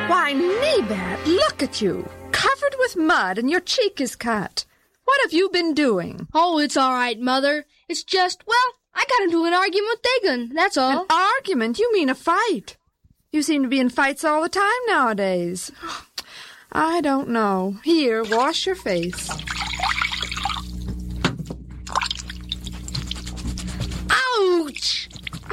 Why, Nebat, look at you, covered with mud and your cheek is cut. What have you been doing? Oh, it's all right, Mother. It's just, I got into an argument with Dagon, that's all. An argument? You mean a fight. You seem to be in fights all the time nowadays. I don't know. Here, wash your face. Ouch!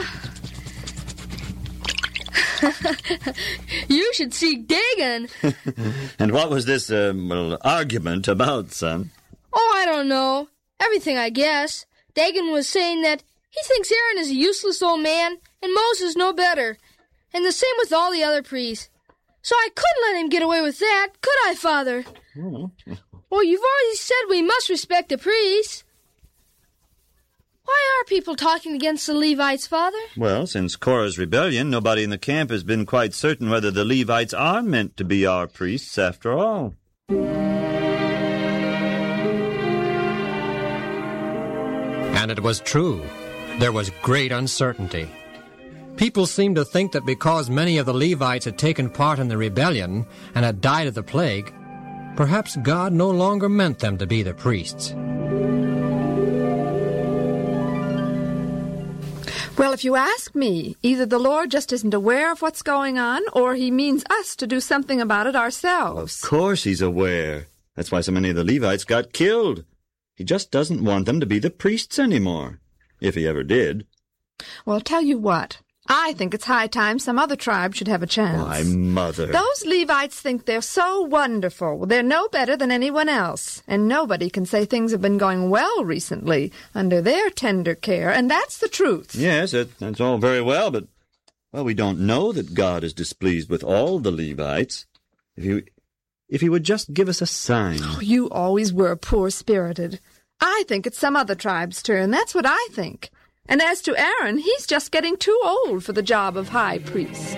You should see Dagon. And what was this, argument about, son? Oh, I don't know. Everything, I guess. Dagon was saying that he thinks Aaron is a useless old man and Moses no better. And the same with all the other priests. So I couldn't let him get away with that, could I, Father? Well, you've already said we must respect the priests. Why are people talking against the Levites, Father? Well, since Korah's rebellion, nobody in the camp has been quite certain whether the Levites are meant to be our priests after all. And it was true. There was great uncertainty. People seemed to think that because many of the Levites had taken part in the rebellion and had died of the plague, perhaps God no longer meant them to be the priests. Well, if you ask me, either the Lord just isn't aware of what's going on, or he means us to do something about it ourselves. Of course he's aware. That's why so many of the Levites got killed. He just doesn't want them to be the priests anymore, if he ever did. Well, tell you what. I think it's high time some other tribe should have a chance. Why, Mother. Those Levites think they're so wonderful. They're no better than anyone else. And nobody can say things have been going well recently under their tender care. And that's the truth. Yes, that's all very well, but, we don't know that God is displeased with all the Levites. If he would just give us a sign. Oh, you always were poor-spirited. I think it's some other tribe's turn. That's what I think. And as to Aaron, he's just getting too old for the job of high priest.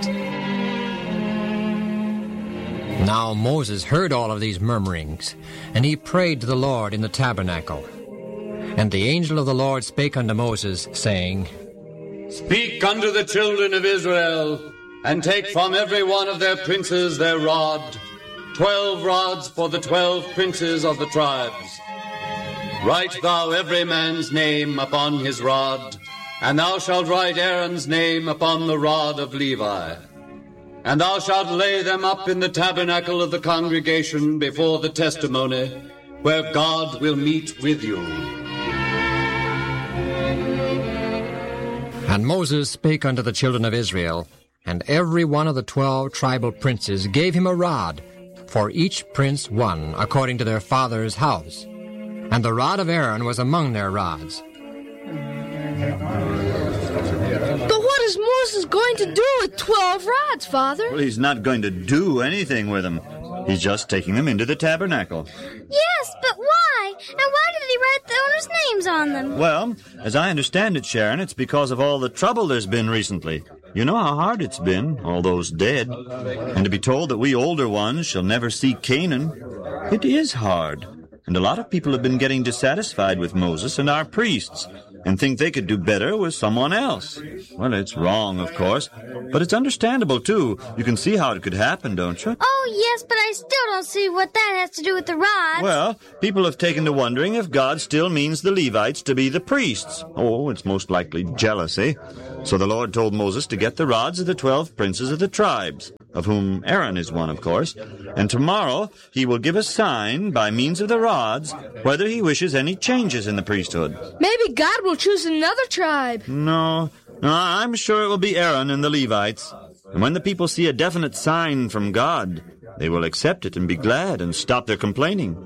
Now Moses heard all of these murmurings, and he prayed to the Lord in the tabernacle. And the angel of the Lord spake unto Moses, saying, Speak unto the children of Israel, and take from every one of their princes their rod, 12 rods for the 12 princes of the tribes. Write thou every man's name upon his rod, and thou shalt write Aaron's name upon the rod of Levi. And thou shalt lay them up in the tabernacle of the congregation before the testimony, where God will meet with you. And Moses spake unto the children of Israel, and every one of the 12 tribal princes gave him a rod, for each prince one, according to their father's house. And the rod of Aaron was among their rods. But what is Moses going to do with 12 rods, Father? Well, he's not going to do anything with them. He's just taking them into the tabernacle. Yes, but why? And why did he write the owners' names on them? Well, as I understand it, Sharon, it's because of all the trouble there's been recently. You know how hard it's been, all those dead. And to be told that we older ones shall never see Canaan, it is hard. And a lot of people have been getting dissatisfied with Moses and our priests and think they could do better with someone else. Well, it's wrong, of course, but it's understandable, too. You can see how it could happen, don't you? Oh, yes, but I still don't see what that has to do with the rods. Well, people have taken to wondering if God still means the Levites to be the priests. Oh, it's most likely jealousy. So the Lord told Moses to get the rods of the 12 princes of the tribes, of whom Aaron is one, of course, and tomorrow he will give a sign by means of the rods whether he wishes any changes in the priesthood. Maybe God will choose another tribe. No, I'm sure it will be Aaron and the Levites. And when the people see a definite sign from God, they will accept it and be glad and stop their complaining.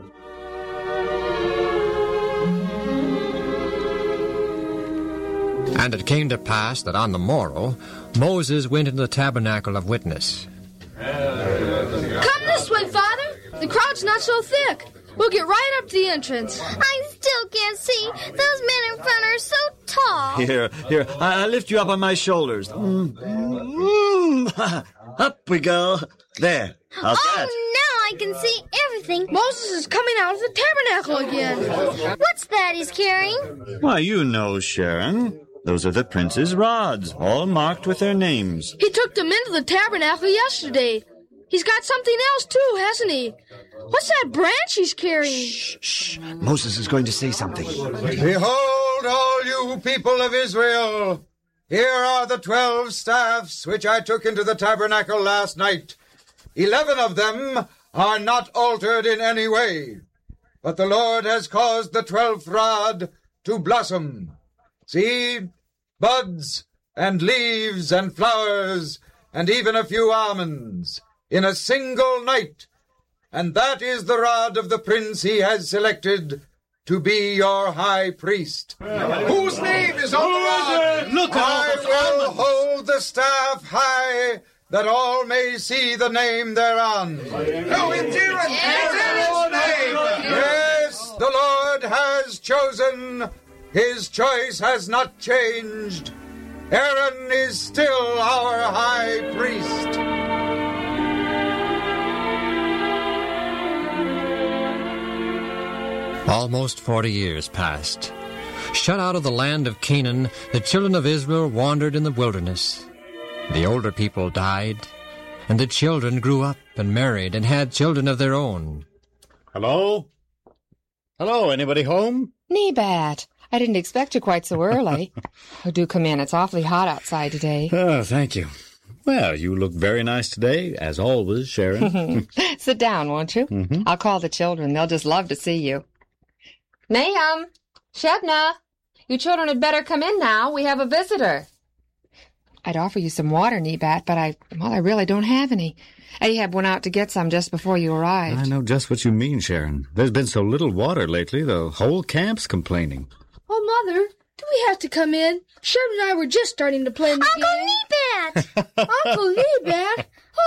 And it came to pass that on the morrow Moses went into the tabernacle of witness. Come this way, Father. The crowd's not so thick. We'll get right up to the entrance. I still can't see. Those men in front are so tall. Here, I lift you up on my shoulders. Up we go. There. How's that? Now I can see everything. Moses is coming out of the tabernacle again. What's that he's carrying? Why, you know, Sharon. Those are the prince's rods, all marked with their names. He took them into the tabernacle yesterday. He's got something else, too, hasn't he? What's that branch he's carrying? Shh. Moses is going to say something. Behold, all you people of Israel, here are the 12 staffs which I took into the tabernacle last night. 11 of them are not altered in any way, but the Lord has caused the 12th rod to blossom. See, buds and leaves and flowers and even a few almonds in a single night. And that is the rod of the prince he has selected to be your high priest. Whose name is on the rod? Look, I will hold the staff high, that all may see the name thereon. No, it's Aaron's name. Yes, the Lord has chosen. His choice has not changed. Aaron is still our high priest. Almost 40 years passed. Shut out of the land of Canaan, the children of Israel wandered in the wilderness. The older people died, and the children grew up and married and had children of their own. Hello? Hello, anybody home? Nebat, I didn't expect you quite so early. Oh, do come in. It's awfully hot outside today. Oh, thank you. Well, you look very nice today, as always, Sharon. Sit down, won't you? Mm-hmm. I'll call the children. They'll just love to see you. Nahum, Shebna, you children had better come in now. We have a visitor. I'd offer you some water, Nebat, but I really don't have any. Ahab went out to get some just before you arrived. I know just what you mean, Sharon. There's been so little water lately, the whole camp's complaining. Oh, Mother, do we have to come in? Shep and I were just starting to play the game. Nebat! Uncle Nebat?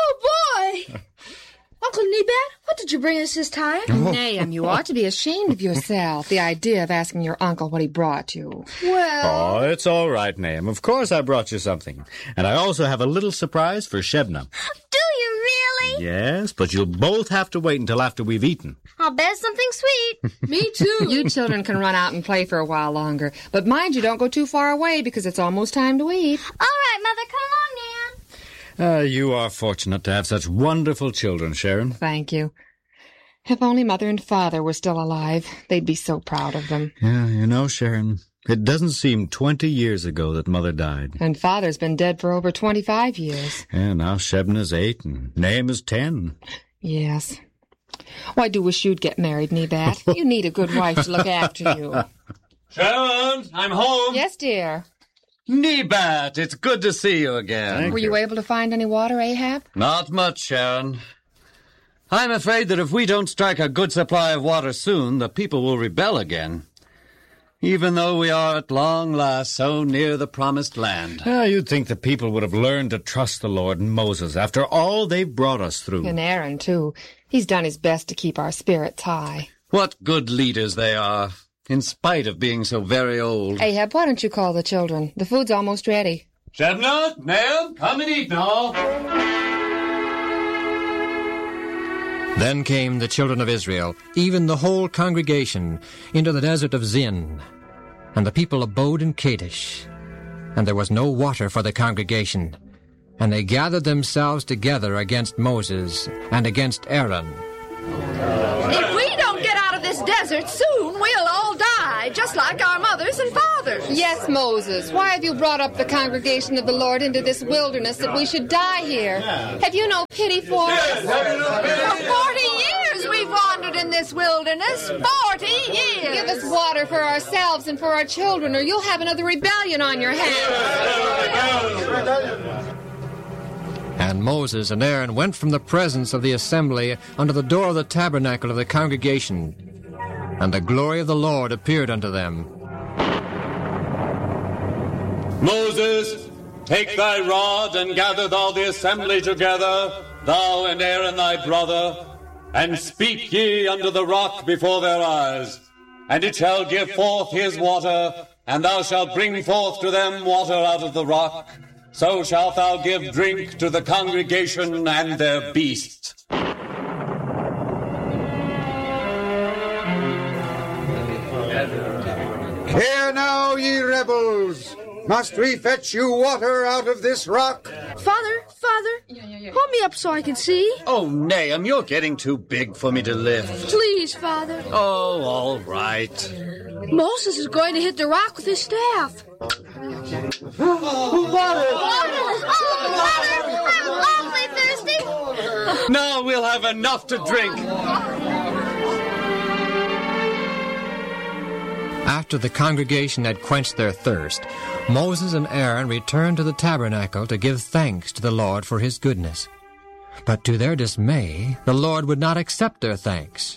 Oh, boy! Uncle Nebat, what did you bring us this time? Nahum, you ought to be ashamed of yourself. The idea of asking your uncle what he brought you. Well... Oh, it's all right, Nahum. Of course I brought you something. And I also have a little surprise for Shebna. Do you really? Yes, but you'll both have to wait until after we've eaten. I'll bet it's something sweet. Me too. You children can run out and play for a while longer. But mind you, don't go too far away because it's almost time to eat. All right, Mother, come along, Nan. You are fortunate to have such wonderful children, Sharon. Thank you. If only Mother and Father were still alive, they'd be so proud of them. Yeah, you know, Sharon, it doesn't seem 20 years ago that Mother died. And Father's been dead for over 25 years. Yeah, now Shebna's 8 and Nahum is 10. Yes. Well, I do wish you'd get married, Nebat. You need a good wife to look after you. Sharon, I'm home. Yes, dear. Nebat, it's good to see you again. Were you able to find any water, Ahab? Not much, Sharon. I'm afraid that if we don't strike a good supply of water soon, the people will rebel again. Even though we are at long last so near the promised land. You'd think the people would have learned to trust the Lord and Moses after all they've brought us through. And Aaron, too. He's done his best to keep our spirits high. What good leaders they are, in spite of being so very old. Ahab, why don't you call the children? The food's almost ready. Shebna, Nahum, come and eat now. Then came the children of Israel, even the whole congregation, into the desert of Zin. And the people abode in Kadesh. And there was no water for the congregation. And they gathered themselves together against Moses and against Aaron. If we don't get out of this desert soon, we'll all die, just like our mothers and fathers. Yes, Moses. Why have you brought up the congregation of the Lord into this wilderness that we should die here? Have you no pity for us? For 40 years we've wandered in this wilderness. 40 years. Give us water for ourselves and for our children, or you'll have another rebellion on your hands. And Moses and Aaron went from the presence of the assembly unto the door of the tabernacle of the congregation. And the glory of the Lord appeared unto them. Moses, take thy rod and gather thou the assembly together, thou and Aaron thy brother, and speak ye unto the rock before their eyes. And it shall give forth his water, and thou shalt bring forth to them water out of the rock. So shalt thou give drink to the congregation and their beasts. Hear now, ye rebels! Must we fetch you water out of this rock? Father, oh, me up so I can see. Oh, Nahum, you're getting too big for me to lift. Please, Father. Oh, all right. Moses is going to hit the rock with his staff. Water! I'm awfully thirsty. Now we'll have enough to drink. After the congregation had quenched their thirst, Moses and Aaron returned to the tabernacle to give thanks to the Lord for his goodness. But to their dismay, the Lord would not accept their thanks.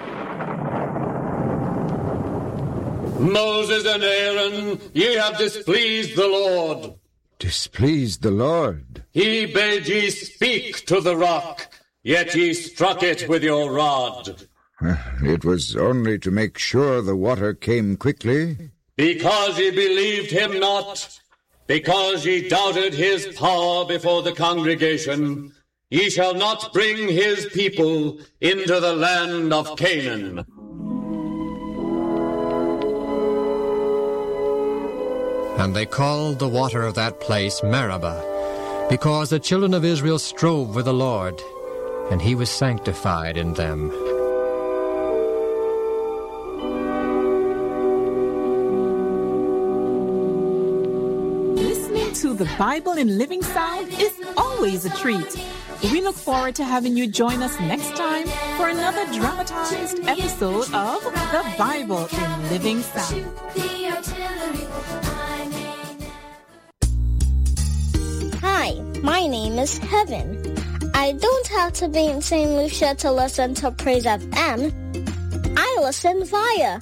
Moses and Aaron, ye have displeased the Lord. Displeased the Lord? He bade ye speak to the rock, yet ye struck it with your rod. It was only to make sure the water came quickly. Because ye believed him not, because ye doubted his power before the congregation, ye shall not bring his people into the land of Canaan. And they called the water of that place Meribah, because the children of Israel strove with the Lord, and he was sanctified in them. To the Bible in Living Sound is always a treat. We look forward to having you join us next time for another dramatized episode of The Bible in Living Sound. Hi, my name is Heaven. I don't have to be in St. Lucia to listen to Praise FM. I listen via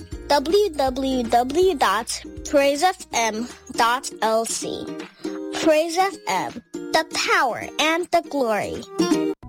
www.praisefm.lc. Praise FM, the power and the glory.